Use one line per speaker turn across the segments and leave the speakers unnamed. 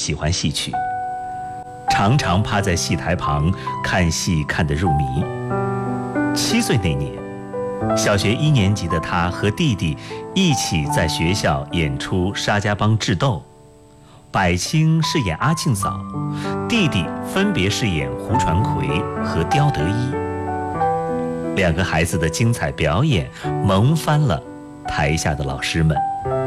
喜欢戏曲，常常趴在戏台旁看戏看得入迷。7岁那年，小学1年级的他和弟弟一起在学校演出沙家浜智斗，柏青饰演阿庆嫂，弟弟分别饰演胡传魁和刁德一。2个孩子的精彩表演萌翻了台下的老师们。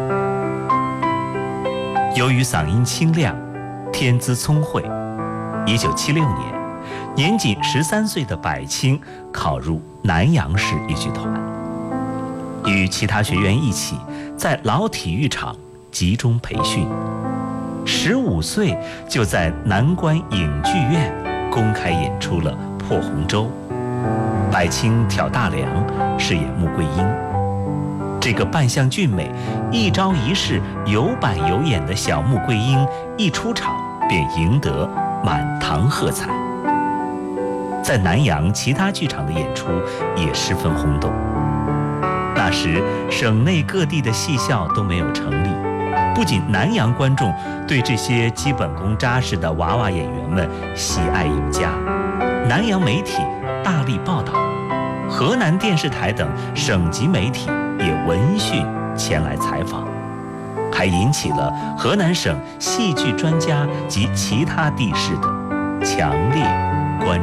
由于嗓音清亮，天资聪慧，1976年，年仅13岁的柏青考入南阳市豫剧团，与其他学员一起在老体育场集中培训。15岁就在南关影剧院公开演出了《破红州》，柏青挑大梁饰演穆桂英。这个扮相俊美、一招一式有板有眼的小穆桂英一出场便赢得满堂喝彩，在南阳其他剧场的演出也十分轰动。那时省内各地的戏校都没有成立，不仅南阳观众对这些基本功扎实的娃娃演员们喜爱有加，南阳媒体大力报道，河南电视台等省级媒体也闻讯前来采访，还引起了河南省戏剧专家及其他地市的强烈